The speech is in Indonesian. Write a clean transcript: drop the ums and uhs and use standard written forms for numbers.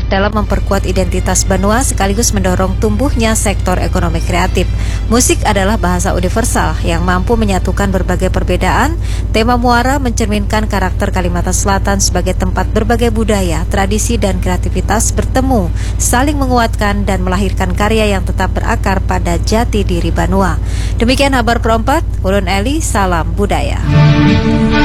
dalam memperkuat identitas Banua sekaligus mendorong tumbuhnya sektor ekonomi kreatif. Musik adalah bahasa universal yang mampu menyatukan berbagai perbedaan. Tema Muara mencerminkan karakter Kalimantan Selatan sebagai tempat berbagai budaya, tradisi, dan kreativitas bertemu, saling menguatkan dan melahirkan karya yang tetap berakar pada jati diri Banua. Demikian kabar Perempat, Ulun Eli, salam budaya.